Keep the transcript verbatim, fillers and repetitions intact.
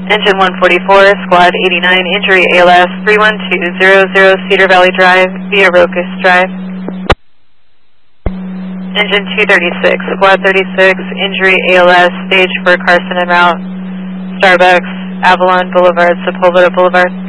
Engine one forty-four, Squad eighty-nine, injury A L S three one two zero zero Cedar Valley Drive via Rocus Drive. Engine two thirty-six, Squad thirty-six, injury A L S, stage for Carson en route, Starbucks, Avalon Boulevard, Sepulveda Boulevard.